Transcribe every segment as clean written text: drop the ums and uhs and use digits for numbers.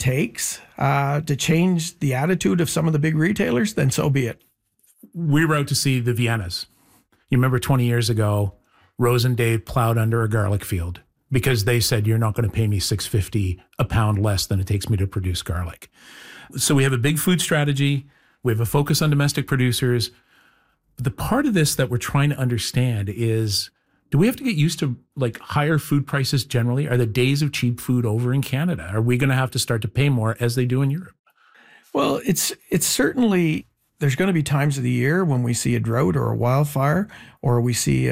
takes to change the attitude of some of the big retailers, then so be it. We were out to see the Viennas. You remember 20 years ago, Rose and Dave plowed under a garlic field because they said, you're not going to pay me $6.50 a pound less than it takes me to produce garlic. So we have a big food strategy. We have a focus on domestic producers. The part of this that we're trying to understand is, do we have to get used to like higher food prices generally? Are the days of cheap food over in Canada? Are we going to have to start to pay more as they do in Europe? Well, it's certainly, there's going to be times of the year when we see a drought or a wildfire, or we see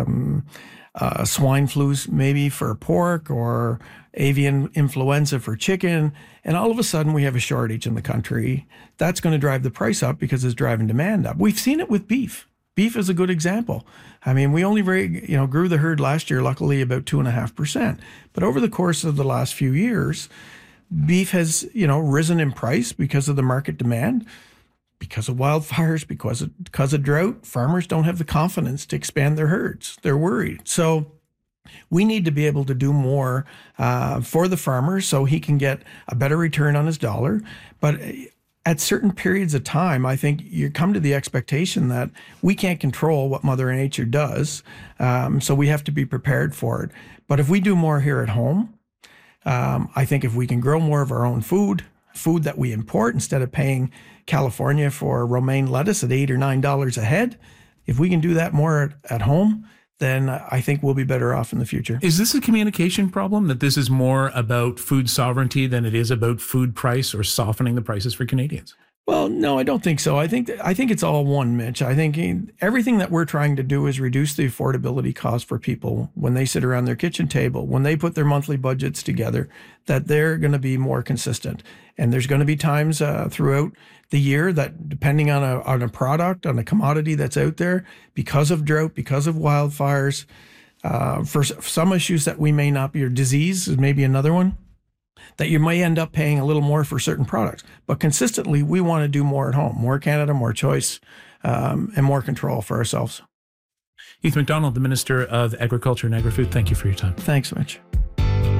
swine flus maybe for pork, or avian influenza for chicken, and all of a sudden we have a shortage in the country. That's going to drive the price up because it's driving demand up. We've seen it with beef. Beef is a good example. I mean, we only grew the herd last year, luckily about 2.5%. But over the course of the last few years, beef has, risen in price because of the market demand, because of wildfires, because of drought. Farmers don't have the confidence to expand their herds. They're worried. So we need to be able to do more for the farmer so he can get a better return on his dollar. But at certain periods of time, I think you come to the expectation that we can't control what Mother Nature does, so we have to be prepared for it. But if we do more here at home, I think if we can grow more of our own food that we import instead of paying California for romaine lettuce at $8 or $9 a head, if we can do that more at home, then I think we'll be better off in the future. Is this a communication problem, that this is more about food sovereignty than it is about food price or softening the prices for Canadians? Well, no, I don't think so. I think it's all one, Mitch. I think everything that we're trying to do is reduce the affordability cost for people when they sit around their kitchen table, when they put their monthly budgets together, that they're going to be more consistent. And there's going to be times throughout the year that, depending on a product, on a commodity that's out there, because of drought, because of wildfires, for some issues that we may not be, or disease is maybe another one, that you may end up paying a little more for certain products. But consistently, we want to do more at home, more Canada, more choice, and more control for ourselves. Heath McDonald, the Minister of Agriculture and Agri-Food, thank you for your time. Thanks, Mitch.